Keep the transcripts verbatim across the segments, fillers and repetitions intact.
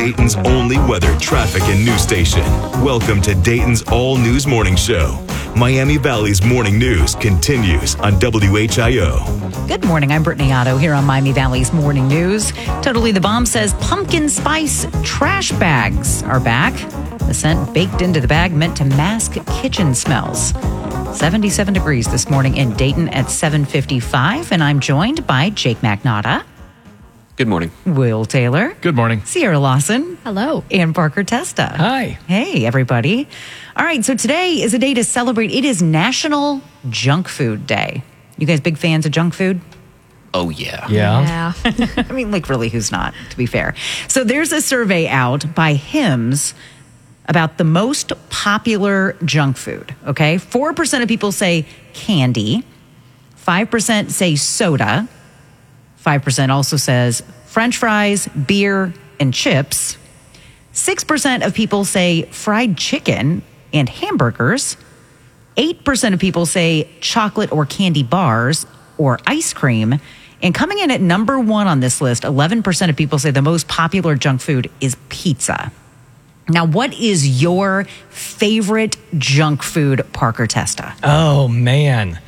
Dayton's only weather, traffic, and news station. Welcome to Dayton's All News Morning Show. Miami Valley's morning news continues on W H I O. Good morning. I'm Brittany Otto here on Miami Valley's morning news. Totally the Bomb says pumpkin spice trash bags are back. The scent baked into the bag meant to mask kitchen smells. seventy-seven degrees this morning in Dayton at seven fifty-five, and I'm joined by Jake McNaughta. Good morning. Will Taylor. Good morning. Sierra Lawson. Hello. And Parker Testa. Hi. Hey, everybody. All right, so today is a day to celebrate. It is National Junk Food Day. You guys big fans of junk food? Oh, yeah. Yeah. Yeah. I mean, like, really, who's not, to be fair? So there's a survey out by Hims about the most popular junk food, okay? four percent of people say candy. five percent say soda. five percent also says French fries, beer, and chips. six percent of people say fried chicken and hamburgers. eight percent of people say chocolate or candy bars or ice cream. And coming in at number one on this list, eleven percent of people say the most popular junk food is pizza. Now, what is your favorite junk food, Parker Testa? Oh, man.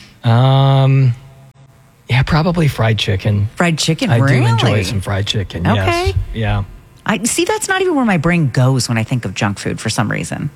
Um, yeah, probably fried chicken. Fried chicken, I really? do enjoy some fried chicken, Okay. yes. Yeah. I see. That's not even where my brain goes when I think of junk food for some reason.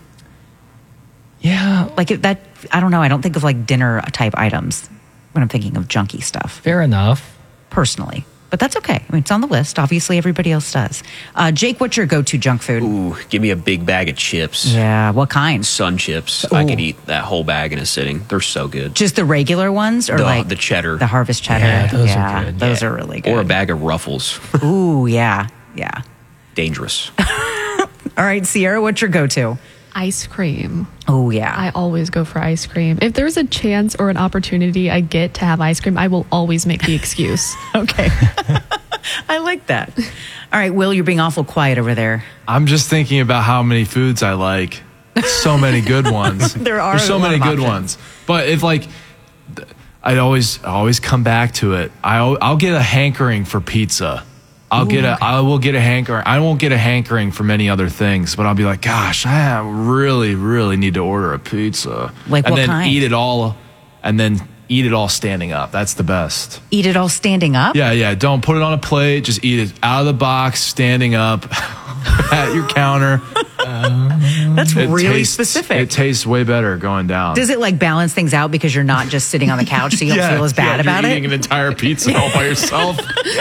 Yeah, Like if that, I don't know. I don't think of like dinner type items when I'm thinking of junky stuff fair enough. personally. But that's okay. I mean, it's on the list. Obviously, everybody else does. Uh, Jake, what's your go-to junk food? Ooh, give me a big bag of chips. Yeah, what kind? Sun chips. I could eat that whole bag in a sitting. They're so good. Just the regular ones, or The- like the cheddar. the Harvest cheddar? Yeah, those are good. Those Yeah. are really good. Or a bag of Ruffles. Ooh, yeah, yeah. Dangerous. All right, Sierra, what's your go-to? Ice cream. Oh, yeah. I always go for ice cream. If there's a chance or an opportunity I get to have ice cream, I will always make the excuse. Okay. I like that. All right, Will, you're being awful quiet over there. I'm just thinking about how many foods I like. So many good ones. There are There's so a lot many of good options. ones. But if like, I always I always come back to it. I'll I'll get a hankering for pizza. I'll get a I will get a hankering. I won't get a hankering for many other things, but I'll be like, gosh, I really really need to order a pizza. Like and what then kind? eat it all, and then eat it all standing up. That's the best. Eat it all standing up? Yeah, yeah. Don't put it on a plate. Just eat it out of the box, standing up at your counter. That's It really tastes- specific. It tastes way better going down. Does it like balance things out because you're not just sitting on the couch so you don't feel as bad yeah, about you're it? eating an entire pizza all by yourself.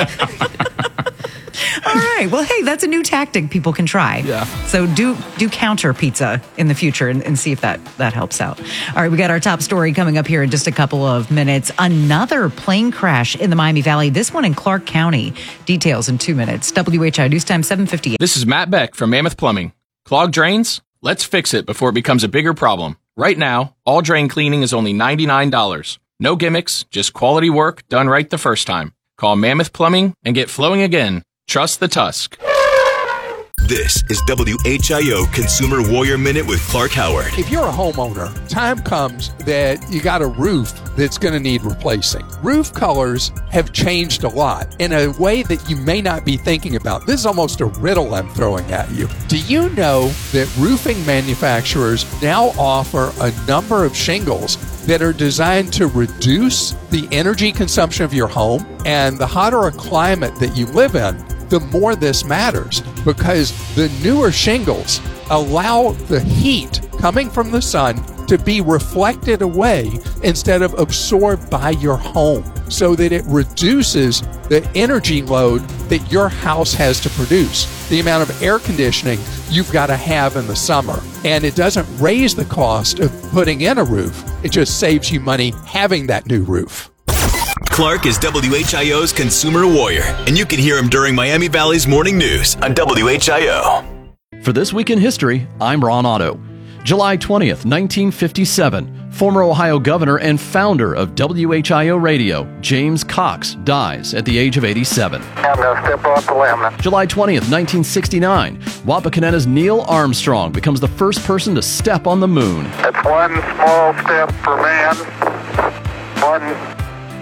All right. Well, hey, that's a new tactic people can try. Yeah. So do do counter pizza in the future and, and see if that, that helps out. All right, we got our top story coming up here in just a couple of minutes. Another plane crash in the Miami Valley, this one in Clark County. Details in two minutes. W H I News Time seven fifty-eight. This is Matt Beck from Mammoth Plumbing. Clogged drains? Let's fix it before it becomes a bigger problem. Right now, all drain cleaning is only ninety-nine dollars. No gimmicks, just quality work done right the first time. Call Mammoth Plumbing and get flowing again. Trust the Tusk. This is W H I O Consumer Warrior Minute with Clark Howard. If you're a homeowner, time comes that you got a roof that's going to need replacing. Roof colors have changed a lot in a way that you may not be thinking about. This is almost a riddle I'm throwing at you. Do you know that roofing manufacturers now offer a number of shingles that are designed to reduce the energy consumption of your home? And the hotter a climate that you live in, the more this matters, because the newer shingles allow the heat coming from the sun to be reflected away instead of absorbed by your home, so that it reduces the energy load that your house has to produce, the amount of air conditioning you've got to have in the summer. And it doesn't raise the cost of putting in a roof. It just saves you money having that new roof. Clark is W H I O's Consumer Warrior, and you can hear him during Miami Valley's morning news on W H I O. For This Week in History, I'm Ron Otto. July twentieth, nineteen fifty-seven, former Ohio governor and founder of W H I O Radio, James Cox, dies at the age of eighty-seven. I'm going to step off the limb. July twentieth, nineteen sixty-nine, Wapakoneta's Neil Armstrong becomes the first person to step on the moon. It's one small step for man, one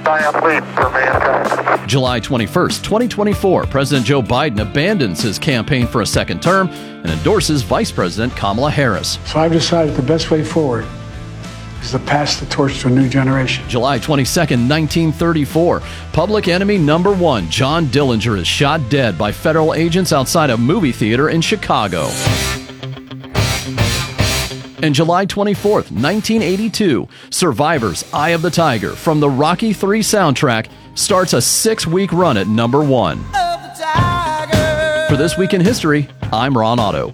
die asleep for mankind. July twenty-first, twenty twenty-four, President Joe Biden abandons his campaign for a second term and endorses Vice President Kamala Harris. So I've decided the best way forward is to pass the torch to a new generation. July twenty-second, nineteen thirty-four, public enemy number one, John Dillinger, is shot dead by federal agents outside a movie theater in Chicago. And July twenty-fourth, nineteen eighty-two, Survivor's Eye of the Tiger from the Rocky three soundtrack starts a six-week run at number one. For This Week in History, I'm Ron Otto.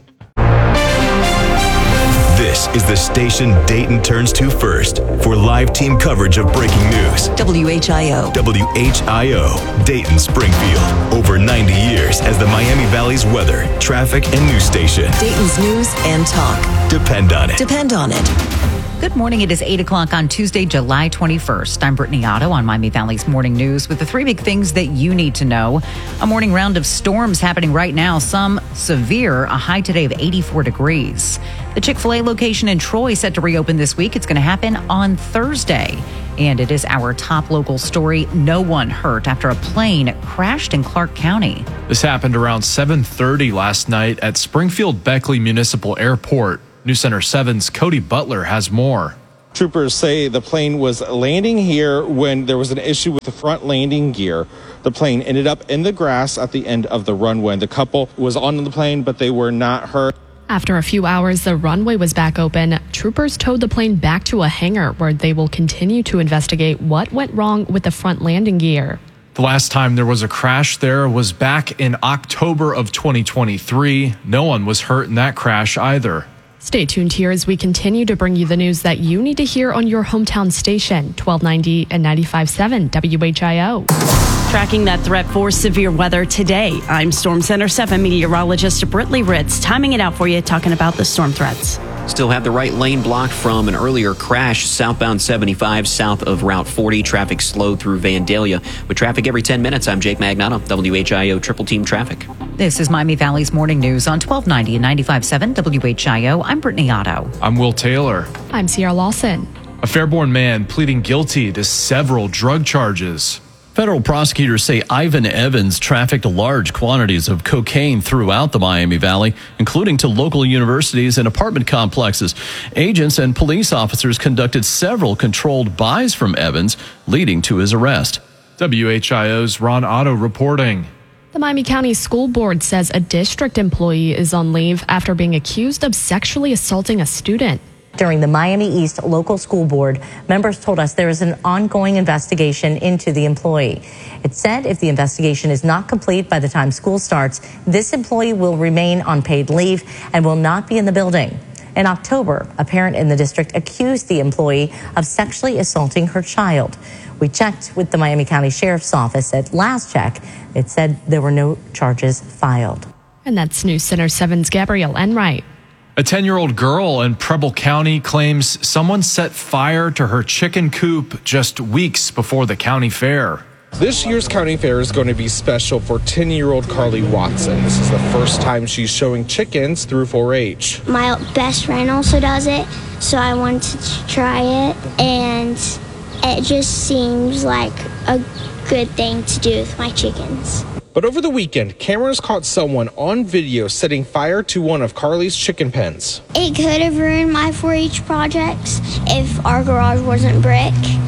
This is the station Dayton turns to first for live team coverage of breaking news. W H I O. W H I O, Dayton Springfield. Over ninety years as the Miami Valley's weather, traffic, and news station. Dayton's news and talk. Depend on it. Depend on it. Good morning. It is eight o'clock on Tuesday, July twenty-first. I'm Brittany Otto on Miami Valley's Morning News with the three big things that you need to know. A morning round of storms happening right now, some severe, a high today of eighty-four degrees. The Chick-fil-A location in Troy set to reopen this week. It's going to happen on Thursday. And it is our top local story. No one hurt after a plane crashed in Clark County. This happened around seven thirty last night at Springfield Beckley Municipal Airport. News Center seven's Cody Butler has more. Troopers say the plane was landing here when there was an issue with the front landing gear. The plane ended up in the grass at the end of the runway. The couple was on the plane, but they were not hurt. After a few hours, the runway was back open. Troopers towed the plane back to a hangar where they will continue to investigate what went wrong with the front landing gear. The last time there was a crash there was back in October of twenty twenty-three. No one was hurt in that crash either. Stay tuned here as we continue to bring you the news that you need to hear on your hometown station, twelve ninety and ninety-five point seven W H I O. Tracking that threat for severe weather today, I'm Storm Center seven meteorologist Britley Ritz, timing it out for you, talking about the storm threats. Still have the right lane blocked from an earlier crash southbound seventy-five south of Route forty. Traffic slowed through Vandalia. With traffic every ten minutes, I'm Jake Magnato, W H I O Triple Team Traffic. This is Miami Valley's Morning News on twelve ninety and ninety-five point seven W H I O. I'm Brittany Otto. I'm Will Taylor. I'm Sierra Lawson. A Fairborn man pleading guilty to several drug charges. Federal prosecutors say Ivan Evans trafficked large quantities of cocaine throughout the Miami Valley, including to local universities and apartment complexes. Agents and police officers conducted several controlled buys from Evans, leading to his arrest. W H I O's Ron Otto reporting. The Miami County School Board says a district employee is on leave after being accused of sexually assaulting a student. During the Miami East Local School Board, members told us there is an ongoing investigation into the employee. It said if the investigation is not complete by the time school starts, this employee will remain on paid leave and will not be in the building. In October, a parent in the district accused the employee of sexually assaulting her child. We checked with the Miami County Sheriff's Office. At last check, it said there were no charges filed. And that's News Center seven's Gabrielle Enright. A ten-year-old girl in Preble County claims someone set fire to her chicken coop just weeks before the county fair. This year's county fair is going to be special for ten-year-old Carly Watson. This is the first time she's showing chickens through four H. My best friend also does it, so I wanted to try it, and it just seems like a good thing to do with my chickens. But over the weekend, cameras caught someone on video setting fire to one of Carly's chicken pens. It could have ruined my four H projects if our garage wasn't brick,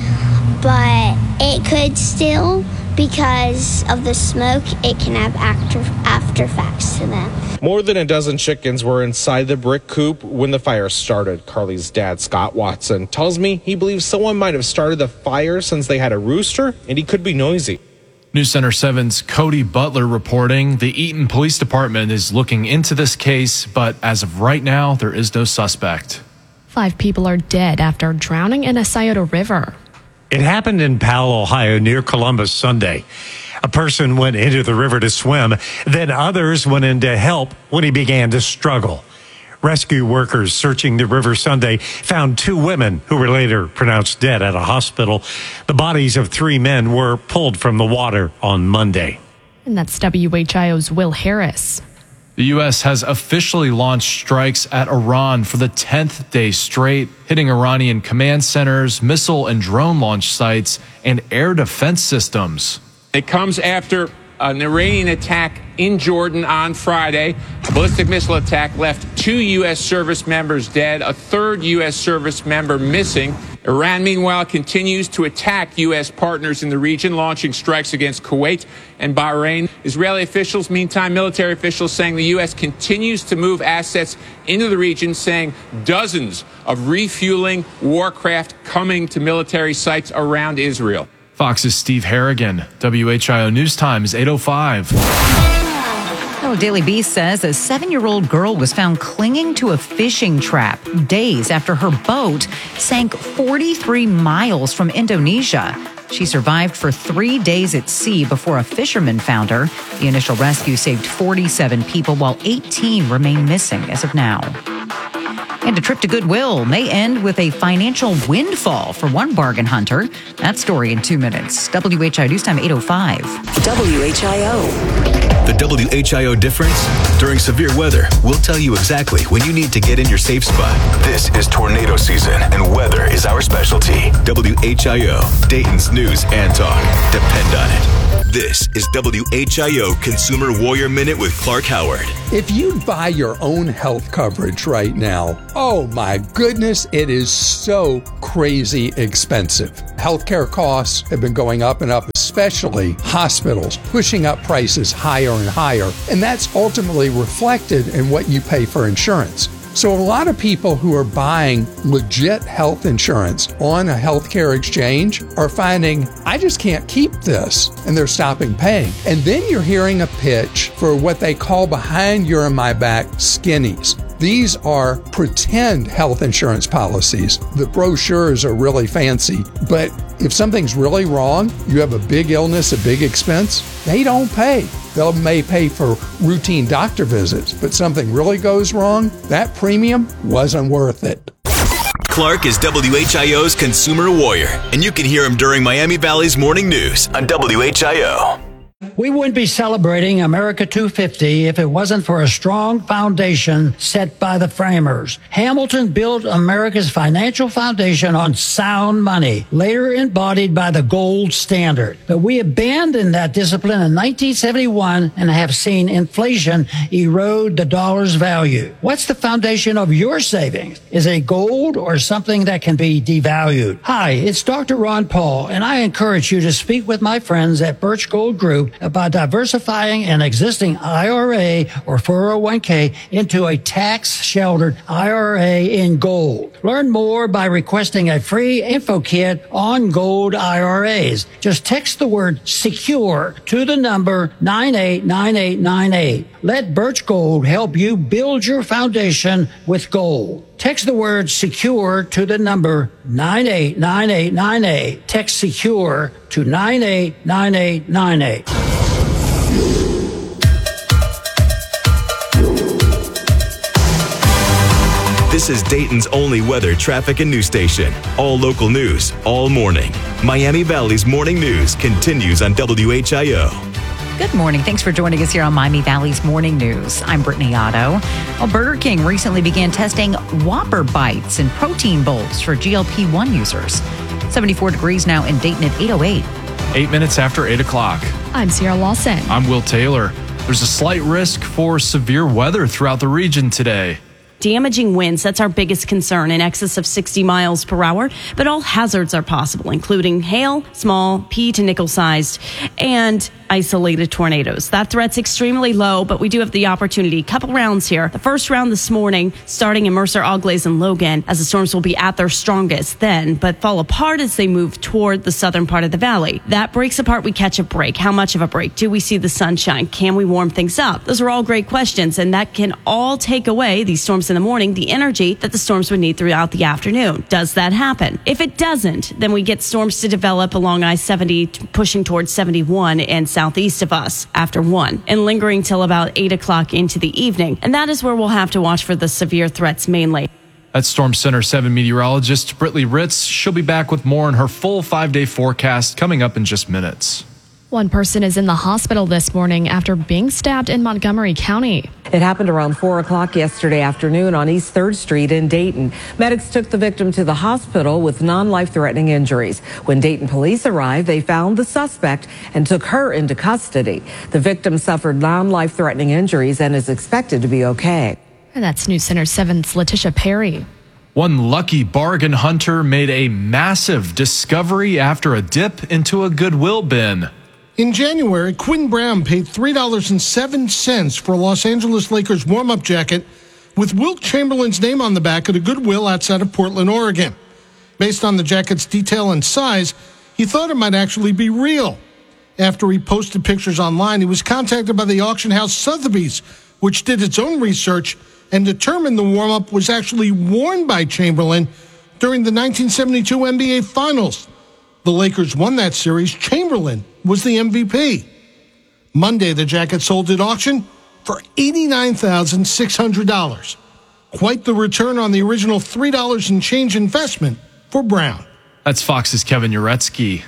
but it could still because of the smoke. It can have after, after effects to them. More than a dozen chickens were inside the brick coop when the fire started. Carly's dad, Scott Watson, tells me he believes someone might have started the fire since they had a rooster and he could be noisy. News Center seven's Cody Butler reporting. The Eaton Police Department is looking into this case, but as of right now, there is no suspect. Five people are dead after drowning in a Scioto River. It happened in Powell, Ohio, near Columbus Sunday. A person went into the river to swim, then others went in to help when he began to struggle. Rescue workers searching the river Sunday found two women who were later pronounced dead at a hospital. The bodies of three men were pulled from the water on Monday. And that's W H I O's Will Harris. The U S has officially launched strikes at Iran for the tenth day straight, hitting Iranian command centers, missile and drone launch sites, and air defense systems. It comes after an Iranian attack in Jordan on Friday. A ballistic missile attack left two U S service members dead, a third U S service member missing. Iran, meanwhile, continues to attack U S partners in the region, launching strikes against Kuwait and Bahrain. Israeli officials, meantime, military officials saying the U S continues to move assets into the region, saying dozens of refueling warcraft coming to military sites around Israel. Fox's Steve Harrigan. W H I O News Time is eight oh five. Oh, Daily Beast says a seven-year-old girl was found clinging to a fishing trap days after her boat sank forty-three miles from Indonesia. She survived for three days at sea before a fisherman found her. The initial rescue saved forty-seven people, while eighteen remain missing as of now. And a trip to Goodwill may end with a financial windfall for one bargain hunter. That story in two minutes. W H I O News Time eight oh five. W H I O. The W H I O difference? During severe weather, we'll tell you exactly when you need to get in your safe spot. This is tornado season, and weather is our specialty. W H I O, Dayton's news and talk. Depend on it. This is W H I O Consumer Warrior Minute with Clark Howard. If you buy your own health coverage right now, oh my goodness, it is so crazy expensive. Healthcare costs have been going up and up, especially hospitals, pushing up prices higher and higher, and that's ultimately reflected in what you pay for insurance. So a lot of people who are buying legit health insurance on a healthcare exchange are finding, I just can't keep this, and they're stopping paying. And then you're hearing a pitch for what they call behind your and my back skinnies. These are pretend health insurance policies. The brochures are really fancy, but if something's really wrong, you have a big illness, a big expense, they don't pay. They may pay for routine doctor visits, but something really goes wrong, that premium wasn't worth it. Clark is W H I O's Consumer Warrior, and you can hear him during Miami Valley's Morning News on W H I O. We wouldn't be celebrating America two fifty if it wasn't for a strong foundation set by the framers. Hamilton built America's financial foundation on sound money, later embodied by the gold standard. But we abandoned that discipline in nineteen seventy-one and have seen inflation erode the dollar's value. What's the foundation of your savings? Is it gold or something that can be devalued? Hi, it's Doctor Ron Paul, and I encourage you to speak with my friends at Birch Gold Group about diversifying an existing I R A or four oh one k into a tax-sheltered I R A in gold. Learn more by requesting a free info kit on gold I R As. Just text the word SECURE to the number nine eight nine eight nine eight. Let Birch Gold help you build your foundation with gold. Text the word SECURE to the number nine eight nine eight nine eight. Text SECURE to nine eight nine eight nine eight. This is Dayton's only weather, traffic, and news station. All local news, all morning. Miami Valley's Morning News continues on W H I O. Good morning. Thanks for joining us here on Miami Valley's Morning News. I'm Brittany Otto. Well, Burger King recently began testing Whopper Bites and protein bowls for G L P one users. seventy-four degrees now in Dayton at eight oh eight. Eight minutes after eight o'clock. I'm Sierra Lawson. I'm Will Taylor. There's a slight risk for severe weather throughout the region today. Damaging winds, that's our biggest concern, in excess of sixty miles per hour. But all hazards are possible, including hail, small, pea to nickel sized, and isolated tornadoes. That threat's extremely low, but we do have the opportunity. Couple rounds here. The first round this morning, starting in Mercer, Auglaize, and Logan, as the storms will be at their strongest then, but fall apart as they move toward the southern part of the valley. That breaks apart, we catch a break. How much of a break? Do we see the sunshine? Can we warm things up? Those are all great questions, and that can all take away these storms in the morning, the energy that the storms would need throughout the afternoon. Does that happen? If it doesn't, then we get storms to develop along I seventy, pushing towards seventy-one and southeast of us after one, and lingering till about eight o'clock into the evening. And that is where we'll have to watch for the severe threats mainly. That's Storm Center seven meteorologist Brittany Ritz. She'll be back with more on her full five-day forecast coming up in just minutes. One person is in the hospital this morning after being stabbed in Montgomery County. It happened around four o'clock yesterday afternoon on East third Street in Dayton. Medics took the victim to the hospital with non-life-threatening injuries. When Dayton police arrived, they found the suspect and took her into custody. The victim suffered non-life-threatening injuries and is expected to be okay. And that's News Center seven's Letitia Perry. One lucky bargain hunter made a massive discovery after a dip into a Goodwill bin. In January, Quinn Brown paid three dollars and seven cents for a Los Angeles Lakers warm-up jacket with Wilt Chamberlain's name on the back at a Goodwill outside of Portland, Oregon. Based on the jacket's detail and size, he thought it might actually be real. After he posted pictures online, he was contacted by the auction house Sotheby's, which did its own research and determined the warm-up was actually worn by Chamberlain during the nineteen seventy-two N B A Finals. The Lakers won that series. Chamberlain was the M V P. Monday, the jacket sold at auction for eighty-nine thousand six hundred dollars. Quite the return on the original three dollars and change investment for Brown. That's Fox's Kevin Uretsky.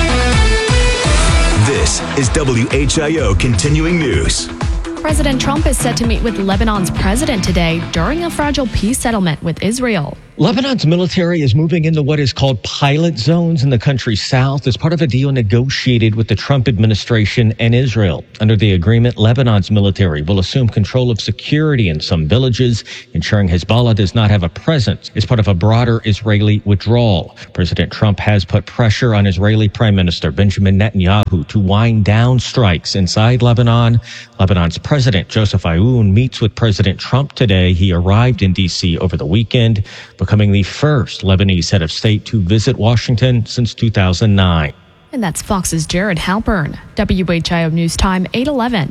This is W H I O Continuing News. President Trump is set to meet with Lebanon's president today during a fragile peace settlement with Israel. Lebanon's military is moving into what is called pilot zones in the country's south as part of a deal negotiated with the Trump administration and Israel. Under the agreement, Lebanon's military will assume control of security in some villages, ensuring Hezbollah does not have a presence as part of a broader Israeli withdrawal. President Trump has put pressure on Israeli Prime Minister Benjamin Netanyahu to wind down strikes inside Lebanon. Lebanon's President Joseph Aoun meets with President Trump today. He arrived in D C over the weekend, becoming the first Lebanese head of state to visit Washington since two thousand nine. And that's Fox's Jared Halpern. W H I O News Time, eight eleven.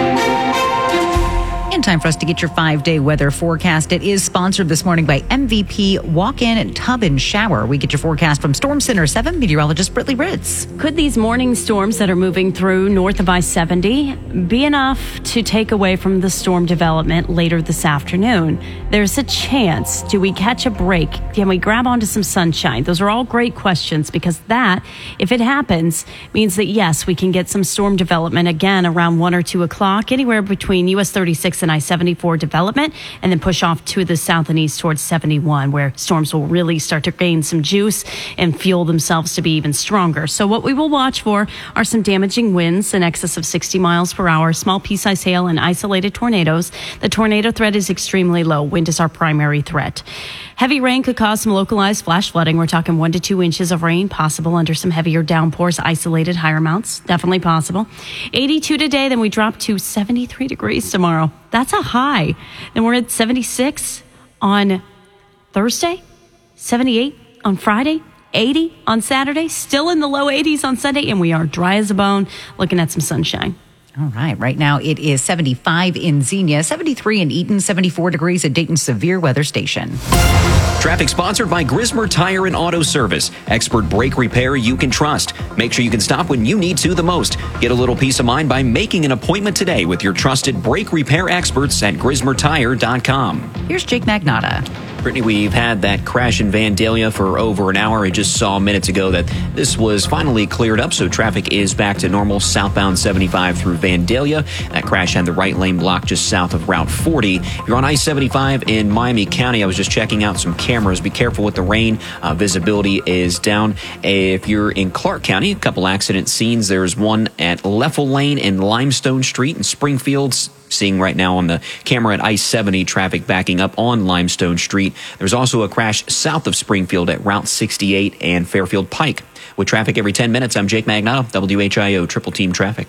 And time for us to get your five-day weather forecast. It is sponsored this morning by M V P Walk-In Tub and Shower. We get your forecast from Storm Center seven meteorologist Britley Ritz. Could these morning storms that are moving through north of I seventy be enough to take away from the storm development later this afternoon? There's a chance. Do we catch a break? Can we grab onto some sunshine? Those are all great questions because that, if it happens, means that, yes, we can get some storm development again around one or two o'clock, anywhere between U S thirty-six and I seventy-four development, and then push off to the south and east towards seventy-one, where storms will really start to gain some juice and fuel themselves to be even stronger. So what we will watch for are some damaging winds in excess of sixty miles per hour, small pea-sized hail, and isolated tornadoes. The tornado threat is extremely low. Wind is our primary threat. Heavy rain could cause some localized flash flooding. We're talking one to two inches of rain possible under some heavier downpours, isolated higher amounts. Definitely possible. eighty-two today, then we drop to seventy-three degrees tomorrow. That's a high. Then we're at seventy-six on Thursday, seventy-eight on Friday, eighty on Saturday, still in the low eighties on Sunday, and we are dry as a bone, looking at some sunshine. All right. Right now it is seventy-five in Xenia, seventy-three in Eaton, seventy-four degrees at Dayton's Severe Weather Station. Traffic sponsored by Grismer Tire and Auto Service. Expert brake repair you can trust. Make sure you can stop when you need to the most. Get a little peace of mind by making an appointment today with your trusted brake repair experts at grismer tire dot com. Here's Jake Magnotta. Brittany, we've had that crash in Vandalia for over an hour. I just saw minutes ago that this was finally cleared up, so traffic is back to normal southbound seventy-five through Vandalia. That crash had the right lane blocked just south of Route forty. If you're on I seventy-five in Miami County, I was just checking out some cameras. Be careful with the rain. Uh, visibility is down. If you're in Clark County, a couple accident scenes. There's one at Leffel Lane and Limestone Street in Springfield. Seeing right now on the camera at I seventy, traffic backing up on Limestone Street. There's also a crash south of Springfield at Route sixty-eight and Fairfield Pike. With traffic every ten minutes, I'm Jake Magnotta, W H I O Triple Team Traffic.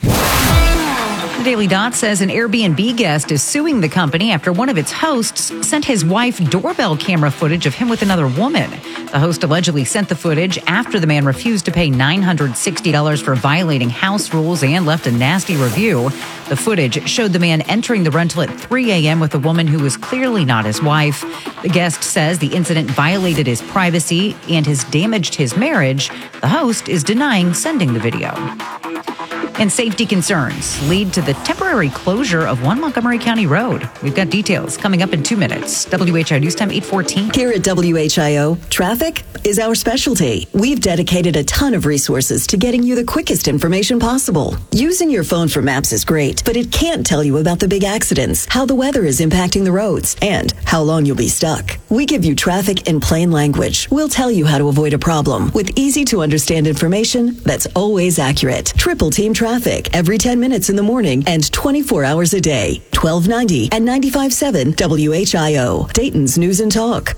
The Daily Dot says an Airbnb guest is suing the company after one of its hosts sent his wife doorbell camera footage of him with another woman. The host allegedly sent the footage after the man refused to pay nine hundred sixty dollars for violating house rules and left a nasty review. The footage showed the man entering the rental at three a.m. with a woman who was clearly not his wife. The guest says the incident violated his privacy and has damaged his marriage. The host is denying sending the video. And safety concerns lead to the temporary closure of one Montgomery County road. We've got details coming up in two minutes. W H I O News Time eight fourteen. Here at W H I O, traffic is our specialty. We've dedicated a ton of resources to getting you the quickest information possible. Using your phone for maps is great, but it can't tell you about the big accidents, how the weather is impacting the roads, and how long you'll be stuck. We give you traffic in plain language. We'll tell you how to avoid a problem with easy to understand information that's always accurate. Triple Team Traffic every ten minutes in the morning and twenty-four hours a day. twelve ninety and ninety-five point seven W H I O, Dayton's News and Talk.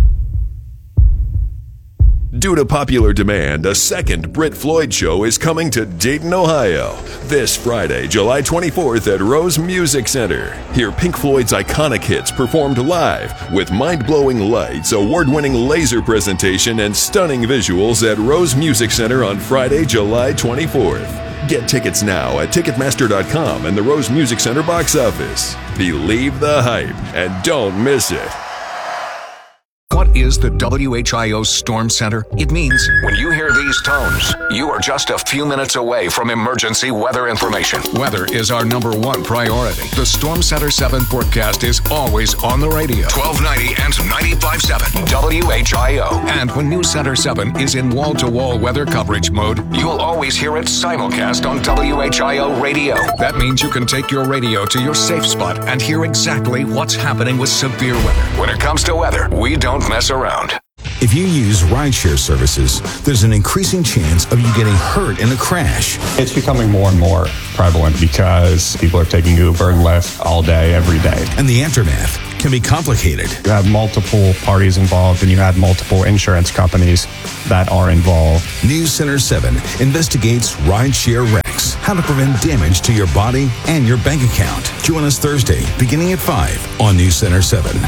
Due to popular demand, a second Brit Floyd show is coming to Dayton, Ohio, this Friday, July twenty-fourth at Rose Music Center. Hear Pink Floyd's iconic hits performed live with mind-blowing lights, award-winning laser presentation, and stunning visuals at Rose Music Center on Friday, July twenty-fourth. Get tickets now at Ticketmaster dot com and the Rose Music Center box office. Believe the hype and don't miss it. What is the W H I O Storm Center? It means when you hear these tones, you are just a few minutes away from emergency weather information. Weather is our number one priority. The Storm Center seven forecast is always on the radio. twelve ninety and ninety-five point seven W H I O. And when News Center seven is in wall-to-wall weather coverage mode, you'll always hear it simulcast on W H I O radio. That means you can take your radio to your safe spot and hear exactly what's happening with severe weather. When it comes to weather, we don't mess around. If you use rideshare services, there's an increasing chance of you getting hurt in a crash. It's becoming more and more prevalent because people are taking Uber and Lyft all day, every day. And the aftermath can be complicated. You have multiple parties involved and you have multiple insurance companies that are involved. News Center seven investigates rideshare wrecks, how to prevent damage to your body and your bank account. Join us Thursday, beginning at five on News Center seven.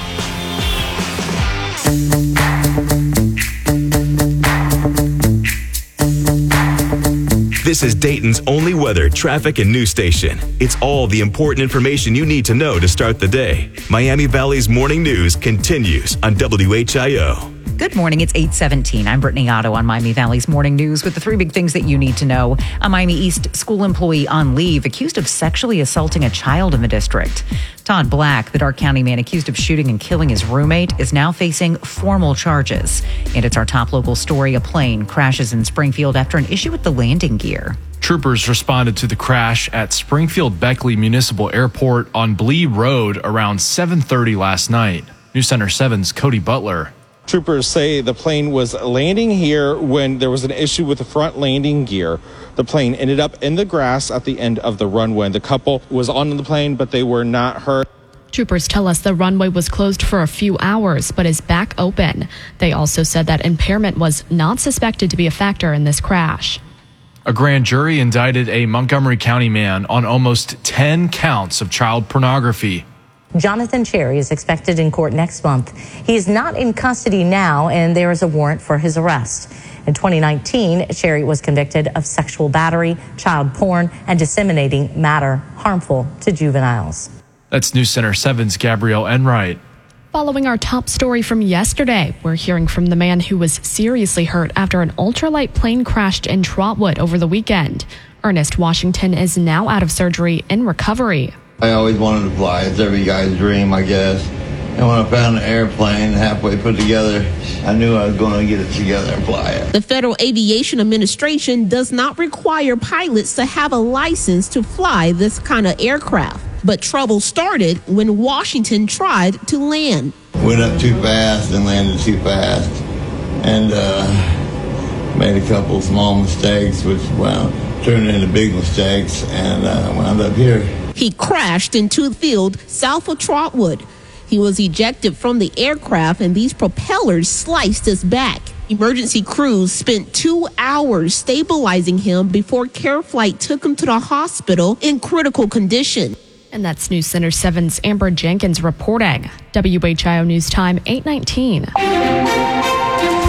This is Dayton's only weather, traffic, and news station. It's all the important information you need to know to start the day. Miami Valley's morning news continues on W H I O. Good morning. It's eight seventeen. I'm Brittany Otto on Miami Valley's Morning News with the three big things that you need to know. A Miami East school employee on leave accused of sexually assaulting a child in the district. Todd Black, the Dark County man accused of shooting and killing his roommate, is now facing formal charges. And it's our top local story. A plane crashes in Springfield after an issue with the landing gear. Troopers responded to the crash at Springfield Beckley Municipal Airport on Blee Road around seven thirty last night. News Center seven's Cody Butler. Troopers say the plane was landing here when there was an issue with the front landing gear. The plane ended up in the grass at the end of the runway. The couple was on the plane, but they were not hurt. Troopers tell us the runway was closed for a few hours, but is back open. They also said that impairment was not suspected to be a factor in this crash. A grand jury indicted a Montgomery County man on almost ten counts of child pornography. Jonathan Cherry is expected in court next month. He is not in custody now, and there is a warrant for his arrest. In twenty nineteen, Cherry was convicted of sexual battery, child porn, and disseminating matter harmful to juveniles. That's News Center seven's Gabrielle Enright. Following our top story from yesterday, we're hearing from the man who was seriously hurt after an ultralight plane crashed in Trotwood over the weekend. Ernest Washington is now out of surgery in recovery. I always wanted to fly. It's every guy's dream, I guess. And when I found an airplane halfway put together, I knew I was going to get it together and fly it. The Federal Aviation Administration does not require pilots to have a license to fly this kind of aircraft. But trouble started when Washington tried to land. Went up too fast and landed too fast. And uh, made a couple small mistakes, which, well, turned into big mistakes, and uh, wound up here. He crashed into a field south of Trotwood. He was ejected from the aircraft, and these propellers sliced his back. Emergency crews spent two hours stabilizing him before CareFlight took him to the hospital in critical condition. And that's News Center seven's Amber Jenkins reporting. W H I O News Time eight nineteen.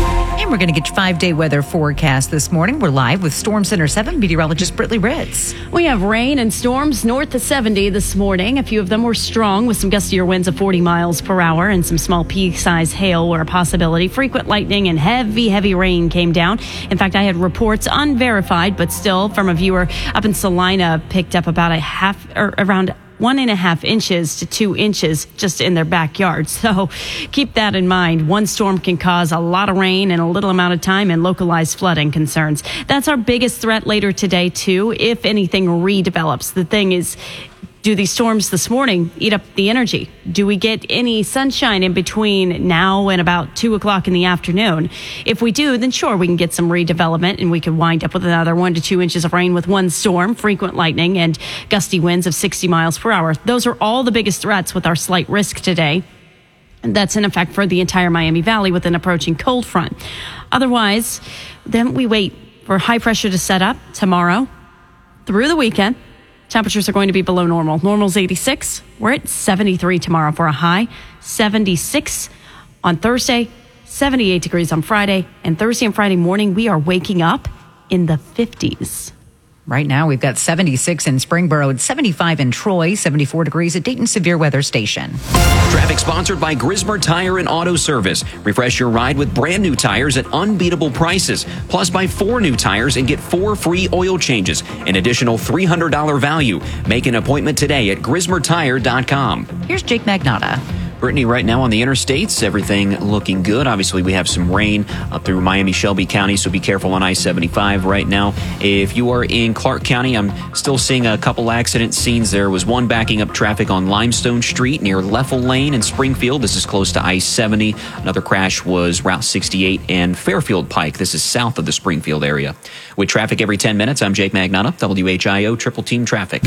We're going to get your five-day weather forecast this morning. We're live with Storm Center seven meteorologist Brittany Ritz. We have rain and storms north of seventy this morning. A few of them were strong with some gustier winds of forty miles per hour and some small pea-sized hail were a possibility. Frequent lightning and heavy, heavy rain came down. In fact, I had reports unverified, but still from a viewer up in Salina picked up about a half or around one and a half inches to two inches just in their backyard. So keep that in mind. One storm can cause a lot of rain in a little amount of time and localized flooding concerns. That's our biggest threat later today, too, if anything redevelops. The thing is, do these storms this morning eat up the energy? Do we get any sunshine in between now and about two o'clock in the afternoon? If we do, then sure, we can get some redevelopment and we could wind up with another one to two inches of rain with one storm, frequent lightning, and gusty winds of sixty miles per hour. Those are all the biggest threats with our slight risk today. And that's in effect for the entire Miami Valley with an approaching cold front. Otherwise, then we wait for high pressure to set up tomorrow through the weekend. Temperatures are going to be below normal. Normal's eighty-six. We're at seventy-three tomorrow for a high. seventy-six on Thursday. seventy-eight degrees on Friday. And Thursday and Friday morning, we are waking up in the fifties. Right now, we've got seventy-six in Springboro, seventy-five in Troy, seventy-four degrees at Dayton Severe Weather Station. Traffic sponsored by Grismer Tire and Auto Service. Refresh your ride with brand new tires at unbeatable prices. Plus, buy four new tires and get four free oil changes. An additional three hundred dollars value. Make an appointment today at grismer tire dot com. Here's Jake Magnotta. Brittany, right now on the interstates, everything looking good. Obviously, we have some rain up through Miami, Shelby County, so be careful on I seventy-five right now. If you are in Clark County, I'm still seeing a couple accident scenes. There was one backing up traffic on Limestone Street near Leffel Lane in Springfield. This is close to I seventy. Another crash was Route sixty-eight and Fairfield Pike. This is south of the Springfield area. With traffic every ten minutes, I'm Jake Magnotta, W H I O Triple Team Traffic.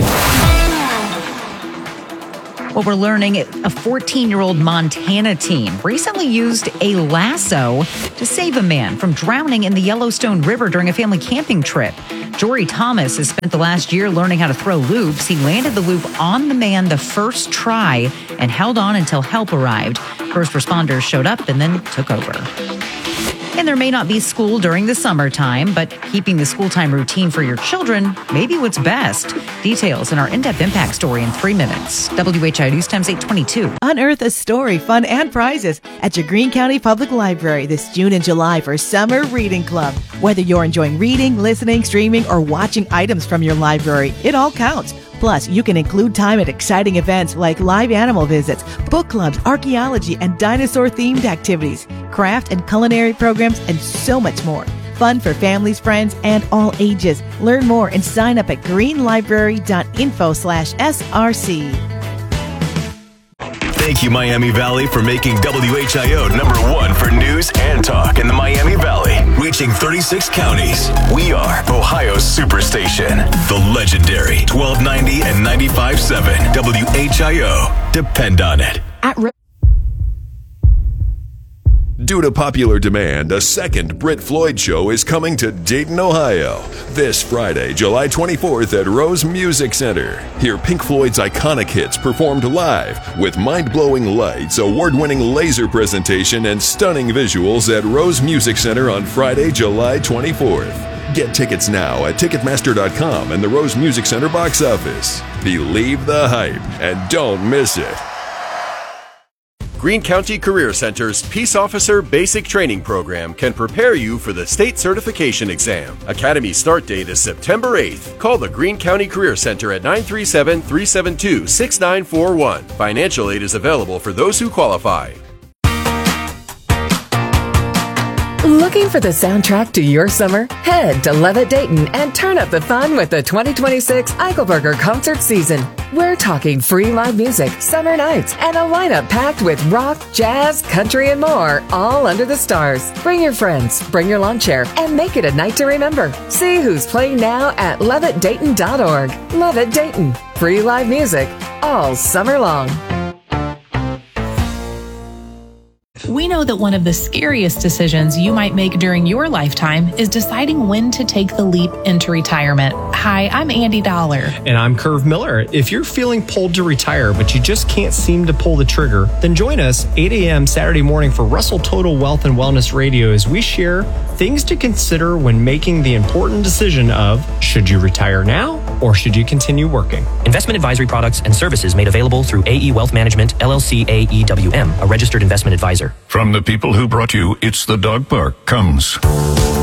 What we're learning, a fourteen-year-old Montana teen recently used a lasso to save a man from drowning in the Yellowstone River during a family camping trip. Jory Thomas has spent the last year learning how to throw loops. He landed the loop on the man the first try and held on until help arrived. First responders showed up and then took over. And there may not be school during the summertime, but keeping the school time routine for your children may be what's best. Details in our in-depth impact story in three minutes. W H I O News Times eight twenty-two. Unearth a story, fun, and prizes at your Greene County Public Library this June and July for Summer Reading Club. Whether you're enjoying reading, listening, streaming, or watching items from your library, it all counts. Plus, you can include time at exciting events like live animal visits, book clubs, archaeology, and dinosaur-themed activities, craft and culinary programs, and so much more. Fun for families, friends, and all ages. Learn more and sign up at greenlibrary.info slash SRC. Thank you, Miami Valley, for making W H I O number one for news and talk in the Miami Valley, reaching thirty-six counties. We are Ohio's superstation, the legendary twelve ninety and ninety-five point seven W H I O. Depend on it. At re- Due to popular demand, a second Brit Floyd show is coming to Dayton, Ohio, this Friday, July twenty-fourth at Rose Music Center. Hear Pink Floyd's iconic hits performed live with mind-blowing lights, award-winning laser presentation, and stunning visuals at Rose Music Center on Friday, July twenty-fourth. Get tickets now at Ticketmaster dot com and the Rose Music Center box office. Believe the hype and don't miss it. Greene County Career Center's Peace Officer Basic Training Program can prepare you for the state certification exam. Academy start date is September eighth. Call the Greene County Career Center at nine three seven, three seven two, six nine four one. Financial aid is available for those who qualify. Looking for the soundtrack to your summer? Head to Levitt Dayton and turn up the fun with the twenty twenty-six Eichelberger concert season. We're talking free live music, summer nights, and a lineup packed with rock, jazz, country, and more, all under the stars. Bring your friends, bring your lawn chair, and make it a night to remember. See who's playing now at levitt dayton dot org. Levitt Dayton. Free live music all summer long. We know that one of the scariest decisions you might make during your lifetime is deciding when to take the leap into retirement. Hi, I'm Andy Dollar. And I'm Curve Miller. If you're feeling pulled to retire, but you just can't seem to pull the trigger, then join us eight a.m. Saturday morning for Russell Total Wealth and Wellness Radio as we share things to consider when making the important decision of should you retire now or should you continue working? Investment advisory products and services made available through A E Wealth Management, L L C A E W M, a registered investment advisor. From the people who brought you It's the Dog Park comes